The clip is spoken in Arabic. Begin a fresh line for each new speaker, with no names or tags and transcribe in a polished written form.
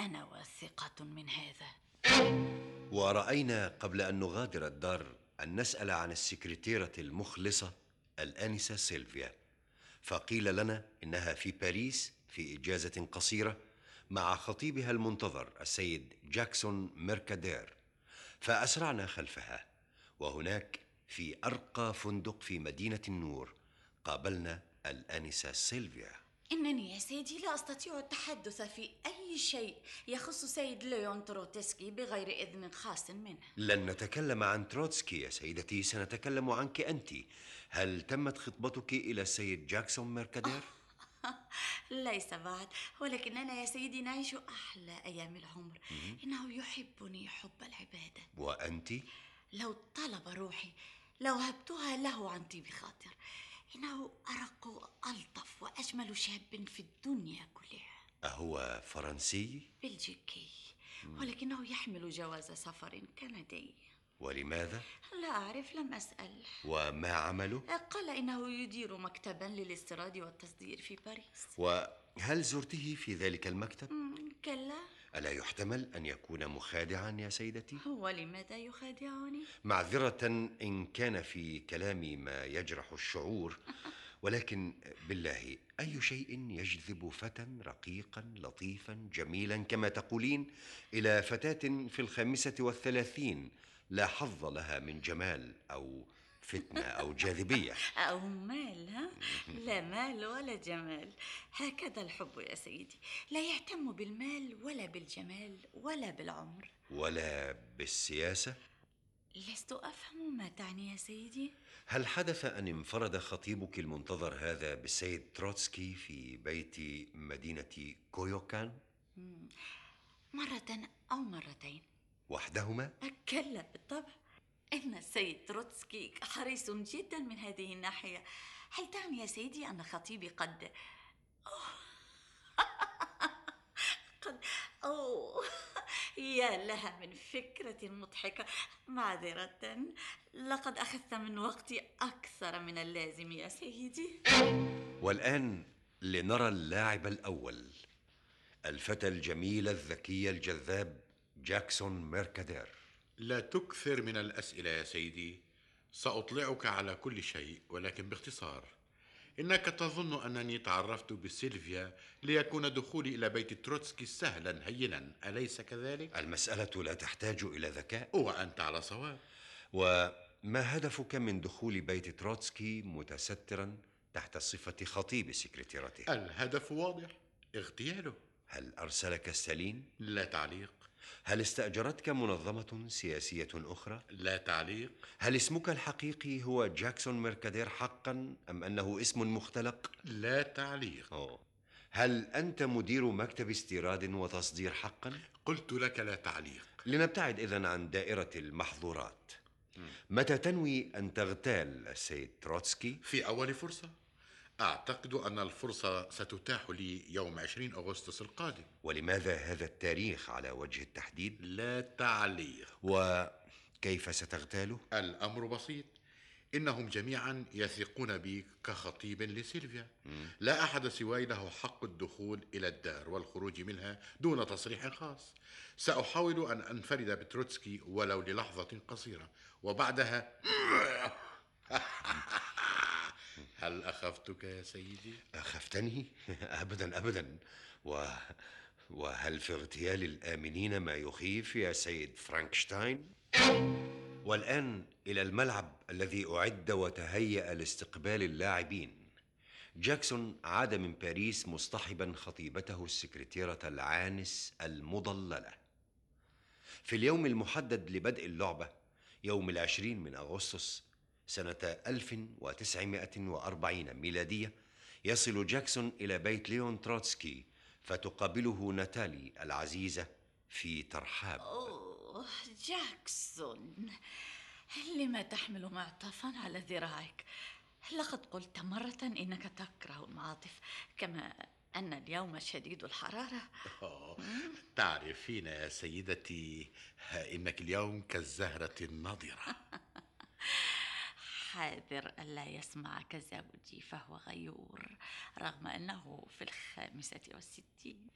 أنا واثقة من هذا.
ورأينا قبل أن نغادر الدار أن نسأل عن السكرتيرة المخلصة الآنسة سيلفيا، فقيل لنا إنها في باريس في إجازة قصيرة مع خطيبها المنتظر السيد جاكسون ميركادير، فأسرعنا خلفها. وهناك في أرقى فندق في مدينة النور قابلنا الآنسة سيلفيا.
إنني يا سيدي لا أستطيع التحدث في أي شيء يخص سيد ليون تروتسكي بغير إذن خاص منه.
لن نتكلم عن تروتسكي يا سيدتي، سنتكلم عنك أنت. هل تمت خطبتك إلى السيد جاكسون ميركادير؟
ليس بعد، ولكننا يا سيدي نعيش أحلى أيام العمر. إنه يحبني حب العبادة.
وأنت؟
لو طلب روحي لوهبتها له عن طيب خاطر. إنه أرق وألطف وأجمل شاب في الدنيا كلها.
أهو فرنسي؟
بلجيكي، ولكنه يحمل جواز سفر كندي.
ولماذا؟
لا أعرف، لم أسأل.
وما عمله؟
قال إنه يدير مكتبا للاستيراد والتصدير في باريس.
وهل زرته في ذلك المكتب؟
كلا.
ألا يحتمل أن يكون مخادعا يا سيدتي؟
ولماذا يخادعني؟
معذرة إن كان في كلامي ما يجرح الشعور، ولكن بالله أي شيء يجذب فتى رقيقا لطيفا جميلا كما تقولين إلى فتاة في 35 لا حظ لها من جمال أو فتنة أو جاذبية؟
أو مال، ها؟ لا مال ولا جمال. هكذا الحب يا سيدي، لا يهتم بالمال ولا بالجمال ولا بالعمر
ولا بالسياسة؟
لست أفهم ما تعني يا سيدي.
هل حدث أن انفرد خطيبك المنتظر هذا بالسيد تروتسكي في بيت مدينة كويوكان؟
مرة أو مرتين.
وحدهما؟
كلا بالطبع. إن السيد تروتسكي حريص جدا من هذه الناحية. هل تعني يا سيدي أن خطيبي قد أوه يا لها من فكرة مضحكة. معذرة، لقد أخذت من وقتي أكثر من اللازم يا سيدي.
والآن لنرى اللاعب الأول، الفتى الجميل الذكي الجذاب جاكسون ميركادير.
لا تكثر من الأسئلة يا سيدي، سأطلعك على كل شيء ولكن باختصار. إنك تظن أنني تعرفت بسيلفيا ليكون دخولي إلى بيت تروتسكي سهلا هينا، أليس كذلك؟
المسألة لا تحتاج إلى ذكاء.
وأنت على صواب.
وما هدفك من دخول بيت تروتسكي متسترا تحت صفة خطيب سكرتيرته؟
الهدف واضح، اغتياله.
هل أرسلك ستالين؟
لا تعليق.
هل استأجرتك منظمة سياسية أخرى؟
لا تعليق.
هل اسمك الحقيقي هو جاكسون ميركادير حقا أم أنه اسم مختلق؟
لا تعليق.
هل أنت مدير مكتب استيراد وتصدير حقا؟
قلت لك لا تعليق.
لنبتعد إذن عن دائرة المحظورات. متى تنوي أن تغتال السيد تروتسكي؟
في أول فرصة. أعتقد أن الفرصة ستتاح لي يوم 20 أغسطس القادم.
ولماذا هذا التاريخ على وجه التحديد؟
لا تعليق.
وكيف ستغتاله؟
الأمر بسيط، إنهم جميعا يثقون بي كخطيب لسيلفيا. لا أحد سواي له حق الدخول إلى الدار والخروج منها دون تصريح خاص. سأحاول أن أنفرد بتروتسكي ولو للحظة قصيرة، وبعدها هل أخفتك يا سيدي؟
أخفتني؟ أبدا أبدا. وهل في اغتيال الآمنين ما يخيف يا سيد فرانكشتاين؟ والآن إلى الملعب الذي أعد وتهيأ لاستقبال اللاعبين. جاكسون عاد من باريس مصطحبا خطيبته السكرتيرة العانس المضللة. في اليوم المحدد لبدء اللعبة، يوم 20 من أغسطس سنة 1940 ميلادية، يصل جاكسون إلى بيت ليون تروتسكي، فتقابله ناتالي العزيزة في ترحاب.
أوه جاكسون، لما تحمل معطفا على ذراعك؟ لقد قلت مرة إنك تكره المعاطف، كما أن اليوم شديد الحرارة.
تعرفين يا سيدتي، إنك اليوم كالزهرة النضرة.
حاذر ألا يسمعك زوجي، فهو غيور رغم أنه في 65.